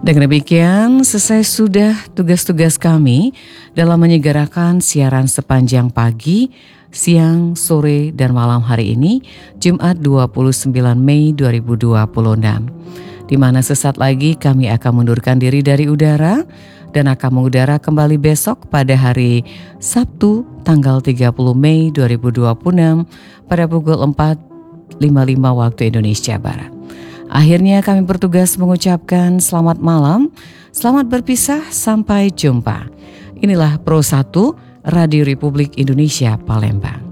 Dengan demikian, selesai sudah tugas-tugas kami dalam menyegerakan siaran sepanjang pagi, siang, sore, dan malam hari ini, Jumat 29 Mei 2026. Di mana sesaat lagi kami akan mundurkan diri dari udara dan akan mengudara kembali besok pada hari Sabtu tanggal 30 Mei 2026 pada pukul 4.55 waktu Indonesia Barat. Akhirnya kami bertugas mengucapkan selamat malam, selamat berpisah, sampai jumpa. Inilah Pro 1 Radio Republik Indonesia Palembang.